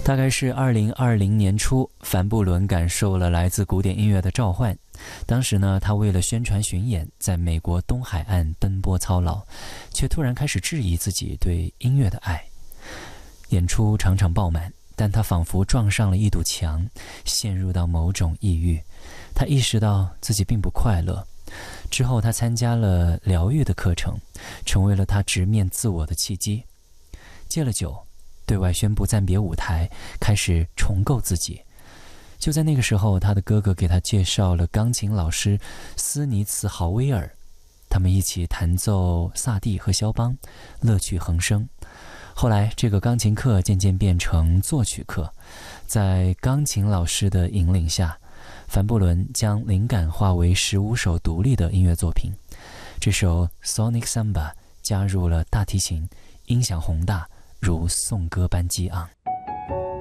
大概是2020年初，梵布伦感受了来自古典音乐的召唤。当时呢，他为了宣传巡演，在美国东海岸奔波操劳，却突然开始质疑自己对音乐的爱。演出场场爆满，但他仿佛撞上了一堵墙，陷入到某种抑郁。他意识到自己并不快乐。之后他参加了疗愈的课程，成为了他直面自我的契机。戒了酒，对外宣布暂别舞台，开始重构自己。就在那个时候，他的哥哥给他介绍了钢琴老师斯尼茨豪威尔，他们一起弹奏萨蒂和肖邦，乐趣横生。后来这个钢琴课渐渐变成作曲课，在钢琴老师的引领下，梵布伦将灵感化为15首独立的音乐作品。这首 Sonic Samba 加入了大提琴，音响宏大，如颂歌般激昂。